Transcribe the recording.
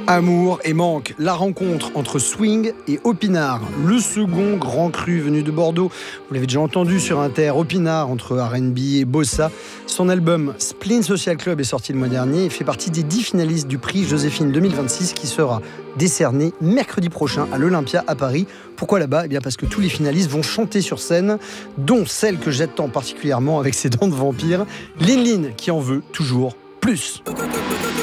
Amour et manque, la rencontre entre swing et Opinard, le second grand cru venu de Bordeaux. Vous l'avez déjà entendu sur Inter, Opinard entre R&B et Bossa. Son album Spleen Social Club est sorti le mois dernier et fait partie des 10 finalistes du prix Joséphine 2026 qui sera décerné mercredi prochain à l'Olympia à Paris. Pourquoi là-bas ? Eh bien parce que tous les finalistes vont chanter sur scène, dont celle que j'attends particulièrement avec ses dents de vampire, Lin Lin qui en veut toujours plus.